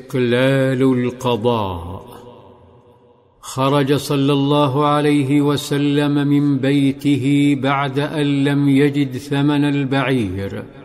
استقلال القضاء. خرج صلى الله عليه وسلم من بيته بعد أن لم يجد ثمن البعير،